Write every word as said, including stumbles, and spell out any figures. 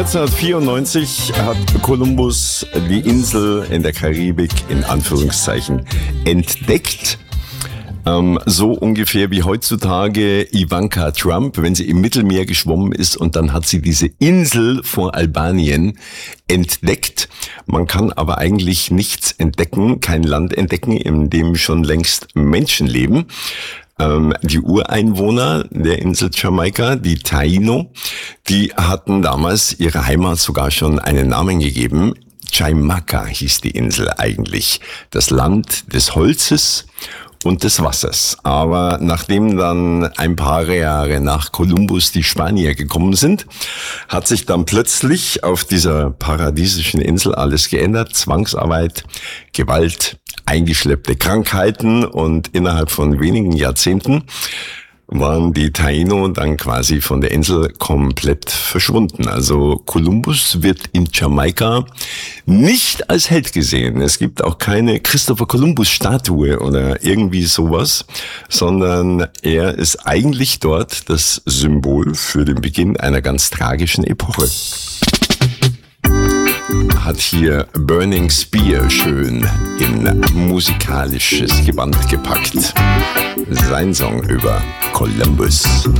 neunzehnhundertvierundneunzig hat Kolumbus die Insel in der Karibik in Anführungszeichen entdeckt. Ähm, so ungefähr wie heutzutage Ivanka Trump, wenn sie im Mittelmeer geschwommen ist und dann hat sie diese Insel vor Albanien entdeckt. Man kann aber eigentlich nichts entdecken, kein Land entdecken, in dem schon längst Menschen leben. Ähm, die Ureinwohner der Insel Jamaika, die Taino, die hatten damals ihrer Heimat sogar schon einen Namen gegeben. Chaymaca hieß die Insel eigentlich, das Land des Holzes und des Wassers. Aber nachdem dann ein paar Jahre nach Kolumbus die Spanier gekommen sind, hat sich dann plötzlich auf dieser paradiesischen Insel alles geändert. Zwangsarbeit, Gewalt, eingeschleppte Krankheiten und innerhalb von wenigen Jahrzehnten waren die Taino dann quasi von der Insel komplett verschwunden. Also Kolumbus wird in Jamaika nicht als Held gesehen. Es gibt auch keine Christopher Columbus-Statue oder irgendwie sowas, sondern er ist eigentlich dort das Symbol für den Beginn einer ganz tragischen Epoche. Hat hier Burning Spear schön in musikalisches Gewand gepackt. Sein Song über Columbus.